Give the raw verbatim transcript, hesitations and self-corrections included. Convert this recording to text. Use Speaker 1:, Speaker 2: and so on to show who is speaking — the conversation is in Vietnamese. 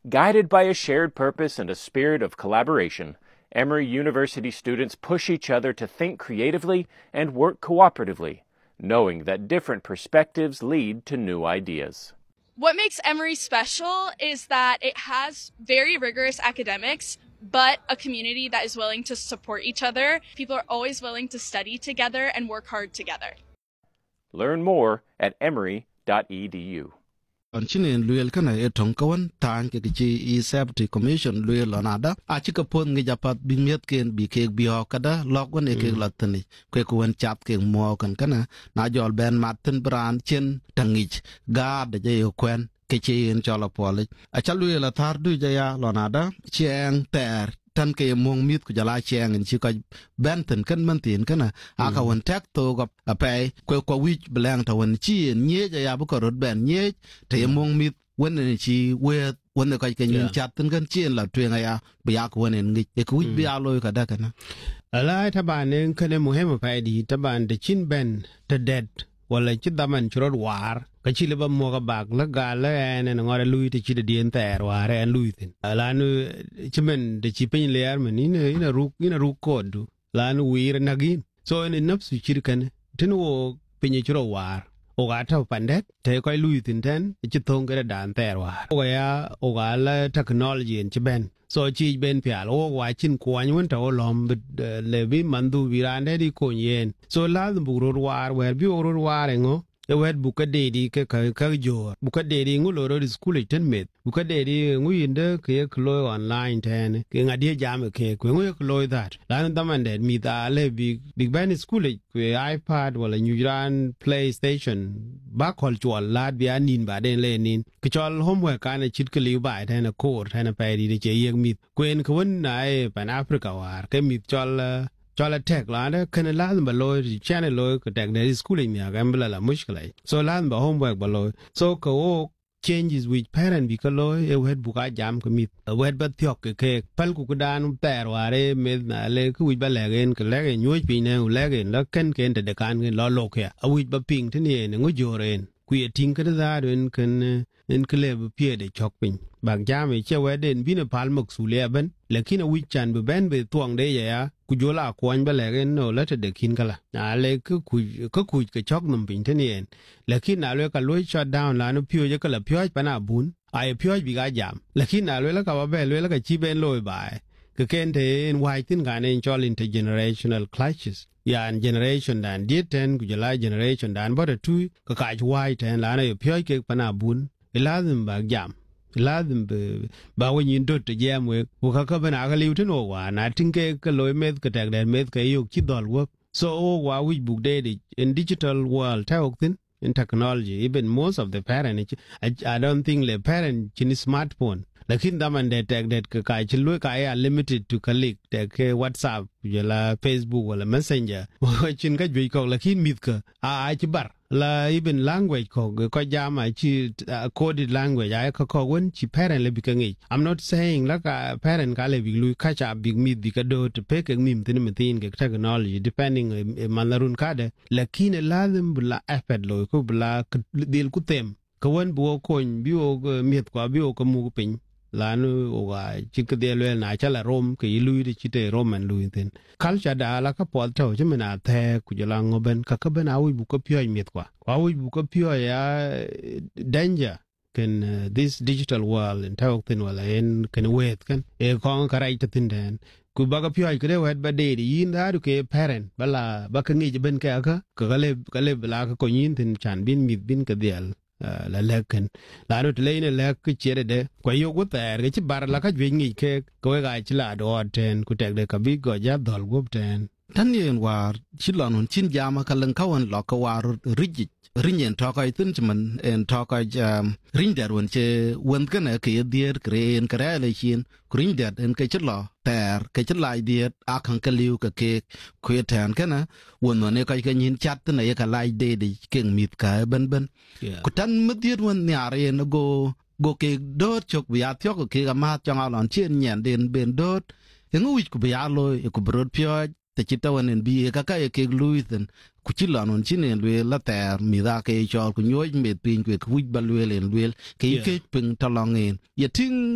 Speaker 1: Guided by a shared purpose and a spirit of collaboration, Emory University students push each other to think creatively and work cooperatively, knowing that different perspectives lead to new ideas.
Speaker 2: What makes Emory special is that it has very rigorous academics, but a community that is willing to support each other. People are always willing to study together and work hard together.
Speaker 1: Learn more at emory dot e d u.
Speaker 3: On chinin luel kana e tonkawan tan ke chi e safety commission luel onada a chi kapon ngi japat bimiet ken bi ke bi okada lokwan e ke latani ke kuan chat ke mo kan kana na jol ben matin bran chen tangich ga de je kwen ke chi en chola pole a chalu la thar du ja lonada chieng ter tan ke mong mit ku jala chieng en chi ka benten kan man tin kana a ka won tek to ga a pe ko ko wi blang ta won chi nye ja bu ko rod ben nye te mong mit won ni chi we won ka ke nyin chat tin kan chi la twen ya bu ya ko won ngi e ku bi a loy ka da kana
Speaker 4: ala ta ba ne kan mu he mu fa di ta ban de chin ben te dead wala chi daman churod war ka chi le ba mo ka bak la ga la en en ngore lui te chi de dien ter war en lui tin la nu chi men de chi pin le ar men ina ina ru ina ru kodu la nu wir nagin so en nafsu chi kan tin wo pin churo war o ga ta pandet te ko lui tin ten chi thong ga dan ter war o ya o ga la technology en chi ben so chi ben pia lo wa chin kwany won to lom le bi mandu virande di ko yen so la bu ro war wer bi ro war ngo e wet buka dedi ke ka ka jor buka dedi ngu lo ro school ten met buka dedi ngu yinde ke klo online ten ke ngadi jam ke ko ngu klo that lan daman det mi da le big big ben school ke ipad wala new ran playstation ba kol chwal lad bi anin ba den le nin ke chol homework kan chit ke li ba ten ko ten pa di de che yeng mit kwen ko na e pan africa war ke mit chol chola tek la de ken la ba lo channel lo ko tek de school ni ga mbla la mushkila so la ba homework ba lo so ko changes with parent bi ko lo e wet bu ka jam ko mit wet ba tyok ke ke pal ku ku dan ter ware me na le ku wi ba le gen ke le gen nyoy pi ne u le gen la ken ken de kan gen lo lo ke a wi ba ping tin ne ngo joren ku ye ting ke da den ken en kle bu pie de chok pin bag jam e che weden bi ne pal mok su le ben lekin a wi chan bu ben be tuang de ya ku jola kwany ba le gen no la te de kin kala na le ku ku ku ku ke chok num pin tin ne lekin na le ka lo shut down la no pio je ka la pio pa na bun ai pio bi ga jam lekin na le la ka ba be le la ka chi ben loy ba ke ken te en wai tin ga ne chol intergenerational clashes yan generation dan diet ten ku jola generation dan ba de tu ka ka wai ten la na pio ke pa na bun ilazim ba jam lazim ba wen yin dot jam we ko ka ka bana ga liu tin o wa na tin ke ka loy met ka tak den met ka yo ki dol wo so o wa wi buk de in digital world ta ok tin in technology even most of the parent I, I don't think the parent chin smartphone lakin da man de tek det ka ka chin lo ka ya limited to click te ke whatsapp la facebook wala messenger chin ka jui ko lakin mit ka a ai chi bar la even language ko ko jama chi uh, coded language ai ko ko won chi parent le bikangi I'm not saying like a parent ka le big lu catch up big mit bi ka do to pe ke mim tin mitin ke technology depending uh, manarun ka de lakin lazim bla effort lo ko bla dil ku tem ko won bo ko bi o mit kwa bi o ko mu pin lanu oga chike de le na chala rom ke lui de chite roman lui tin culture da la ka pol to je mena the ku jala ngoben ka ka ben awi bu ko pyo mit kwa awi bu ko pyo ya danger can uh, this digital world and talk tin wala en can wait kan e ko ka right tin den ku ba ka pyo ke de wet ba de yin da du ke parent bala ba ka ngi je ben ka ka ka le ka le bla ka ko yin tin chan bin mit bin ka dial la lekin la no tle ne lek ki chere de ko yo go ter ke bar la ka jwe ngi ke ko ga chi la do ten ku tek de ka bi go ja dol go ten
Speaker 3: tan yen war chilon hun chin jama kalan kawan lo ka war riji rinyen to ka tin chman en to ka jam rinder won che won kana ke dier kren kra le chin rinder en ke chlo ter ke chla diet a kan ka liu ka ke ku tan kana won no ne ka ke nyin chat ne ka lai de de ken mit ka ben ben ku tan mdiet won ne are no go go ke dot chok bia thyo ko ke ga ma chang alon chen nyen den ben dot en wi ku bia lo ku brod pyo te chita wanen bi ka ka ke luiten ku chila non chinen le la ter mi da ke chol ku nyoy met pin ku ku ba le len le ke ke ping talongen ye ting